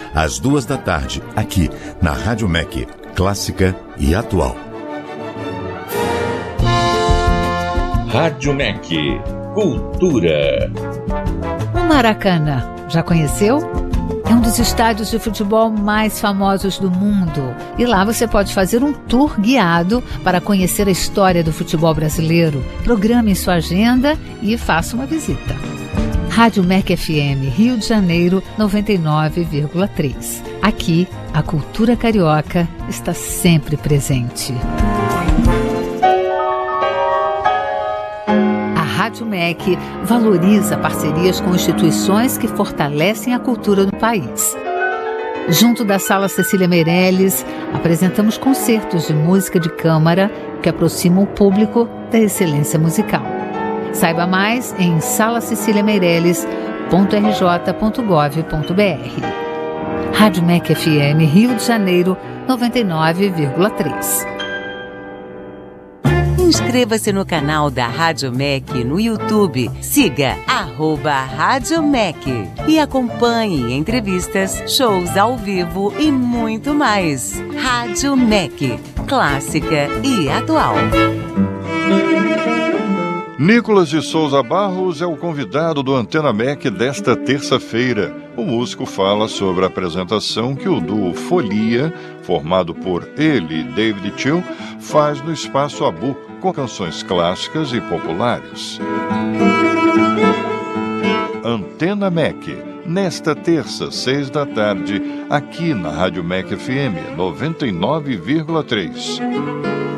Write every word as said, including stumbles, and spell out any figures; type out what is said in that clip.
às duas da tarde, aqui na Rádio M E C, clássica e atual. Rádio M E C, cultura. O Maracanã, já conheceu? É um dos estádios de futebol mais famosos do mundo. E lá você pode fazer um tour guiado para conhecer a história do futebol brasileiro. Programe sua agenda e faça uma visita. Rádio M E C F M, Rio de Janeiro, noventa e nove vírgula três. Aqui, a cultura carioca está sempre presente. A Rádio M E C valoriza parcerias com instituições que fortalecem a cultura do país. Junto da Sala Cecília Meirelles, apresentamos concertos de música de câmara que aproximam o público da excelência musical. Saiba mais em sala cecilia meireles ponto r j ponto gov ponto b r. Rádio M E C F M, Rio de Janeiro, noventa e nove vírgula três. Inscreva-se no canal da Rádio M E C no YouTube. Siga arroba Rádio M E C e acompanhe entrevistas, shows ao vivo e muito mais. Rádio M E C, clássica e atual. Nicolas de Souza Barros é o convidado do Antena M E C desta terça-feira. O músico fala sobre a apresentação que o duo Folia, formado por ele e David Till, faz no Espaço Abu, com canções clássicas e populares. Antena M E C, nesta terça, seis da tarde, aqui na Rádio M E C F M noventa e nove vírgula três.